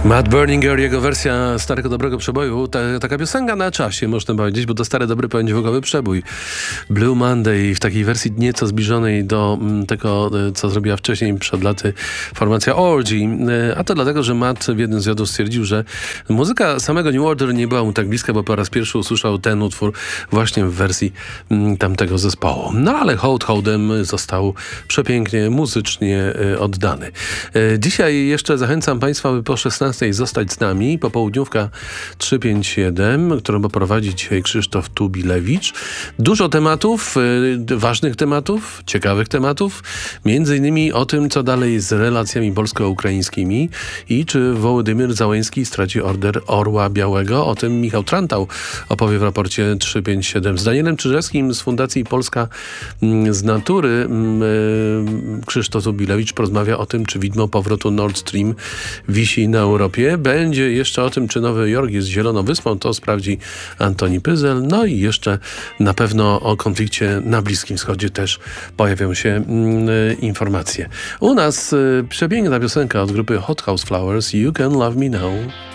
Matt Berninger, jego wersja starego dobrego przeboju, taka piosenka na czasie, można powiedzieć, bo to stary dobry poniedziałkowy przebój. Blue Monday w takiej wersji nieco zbliżonej do tego, co zrobiła wcześniej przed laty formacja Orgy. A to dlatego, że Matt w jednym z wywiadów stwierdził, że muzyka samego New Order nie była mu tak bliska, bo po raz pierwszy usłyszał ten utwór właśnie w wersji tamtego zespołu. No ale hołd hołdem został przepięknie, muzycznie oddany. Dzisiaj jeszcze zachęcam Państwa, by po 16 zostać z nami. Popołudniówka 357, którą poprowadzi dzisiaj Krzysztof Tubilewicz. Dużo tematów, ważnych tematów, ciekawych tematów. Między innymi o tym, co dalej z relacjami polsko-ukraińskimi i czy Wołodymyr Załęski straci order Orła Białego. O tym Michał Trantał opowie w raporcie 357. Z Danielem Czyżewskim z Fundacji Polska z Natury Krzysztof Tubilewicz porozmawia o tym, czy widmo powrotu Nord Stream wisi na Europie. Będzie jeszcze o tym, czy Nowy Jork jest zieloną wyspą, to sprawdzi Antoni Pyzel. No i jeszcze na pewno o konflikcie na Bliskim Wschodzie też pojawią się informacje. U nas przepiękna piosenka od grupy Hot House Flowers, You Can Love Me Now.